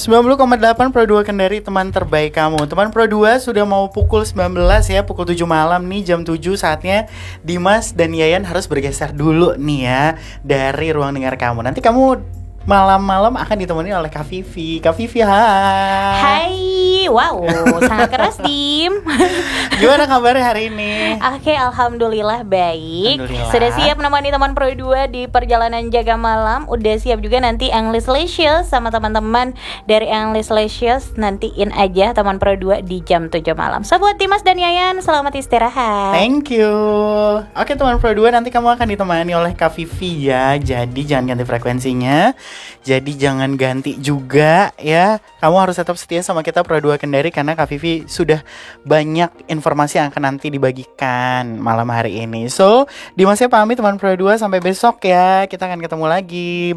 90,8 Pro 2 Kendari, teman terbaik kamu. Teman Pro 2 sudah mau pukul 19 ya, pukul 7 malam nih, jam 7 saatnya Dimas dan Yayan harus bergeser dulu nih ya dari ruang dengar kamu. Nanti kamu malam-malam akan ditemani oleh Kak Vivi. Kak Vivi, hai. Hai, wow, sangat keras Dim. Gimana kabarnya hari ini? Oke, alhamdulillah baik. Alhamdulillah. Sudah siap menemani teman Pro 2 di perjalanan jaga malam. Udah siap juga nanti English Licious sama teman-teman dari English Licious. Nantiin aja teman Pro 2 di jam 7 malam. So buat Dimas dan Yayan, selamat istirahat. Thank you. Oke teman Pro 2, nanti kamu akan ditemani oleh Kak Vivi ya. Jadi jangan ganti frekuensinya. Jadi jangan ganti juga ya. Kamu harus tetap setia sama kita Pro 2 Kendari, karena Kak Vivi sudah banyak informasi yang akan nanti dibagikan malam hari ini. So, Dimasnya pamit teman Pro 2, sampai besok ya. Kita akan ketemu lagi.